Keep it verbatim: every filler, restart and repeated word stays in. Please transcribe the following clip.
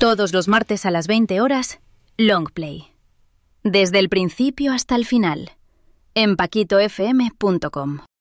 Todos los martes a las veinte horas, Longplay. Desde el principio hasta el final, en paquito f m punto com.